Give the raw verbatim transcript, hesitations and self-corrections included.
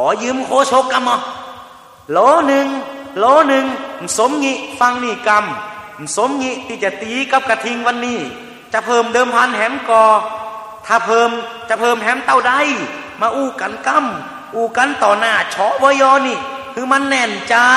ยืมโคโชกกรรมโหลหนึ่งโหลหนึ่งสมงี้ฟังนี่กรรมสมงี้ที่จะตีกับกระทิงวันนี้จะเพิ่มเดิมพันแหมกอถ้าเพิ่มจะเพิ่มแหมเต้าได้มาอู้กันกรรมอู้กันต่อหน้าชอวยอนี่คือมันแน่นใจ